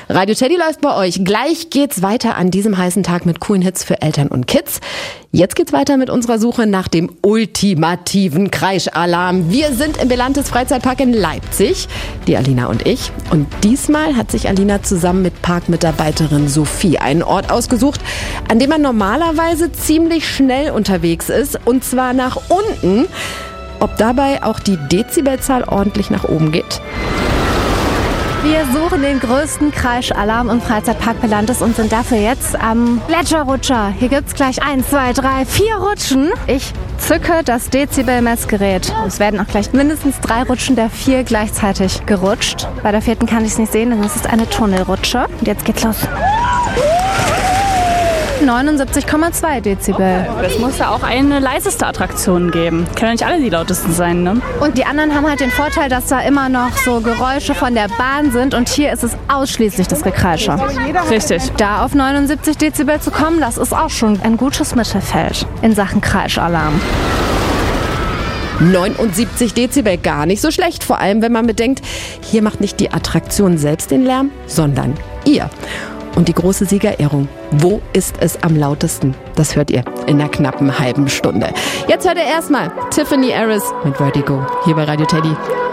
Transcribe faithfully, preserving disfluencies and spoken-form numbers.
Radio Teddy läuft bei euch. Gleich geht's weiter an diesem heißen Tag mit coolen Hits für Eltern und Kids. Jetzt geht's weiter mit unserer Suche nach dem ultimativen Kreischalarm. Wir sind im Belantes Freizeitpark in Leipzig, die Alina und ich. Und diesmal hat sich Alina zusammen mit Parkmitarbeiterin Sophie einen Ort ausgesucht, an dem man normalerweise ziemlich schnell unterwegs ist. Und zwar nach unten. Ob dabei auch die Dezibelzahl ordentlich nach oben geht? Wir suchen den größten Kreischalarm im Freizeitpark Belantes und sind dafür jetzt am Gletscherrutscher. Hier gibt's gleich eins, zwei, drei, vier Rutschen. Ich zücke das Dezibel-Messgerät. Es werden auch gleich mindestens drei Rutschen der vier gleichzeitig gerutscht. Bei der vierten kann ich es nicht sehen, denn es ist eine Tunnelrutsche. Und jetzt geht's los. neunundsiebzig Komma zwei Dezibel. Es muss ja auch eine leiseste Attraktion geben. Können ja nicht alle die lautesten sein, ne? Und die anderen haben halt den Vorteil, dass da immer noch so Geräusche von der Bahn sind. Und hier ist es ausschließlich das Gekreische. Richtig. Da auf neunundsiebzig Dezibel zu kommen, das ist auch schon ein gutes Mittelfeld in Sachen Kreischalarm. neunundsiebzig Dezibel, gar nicht so schlecht. Vor allem, wenn man bedenkt, hier macht nicht die Attraktion selbst den Lärm, sondern ihr. Und die große Siegerehrung. Wo ist es am lautesten? Das hört ihr in einer knappen halben Stunde. Jetzt hört ihr erstmal Tiffany Harris mit Vertigo hier bei Radio Teddy.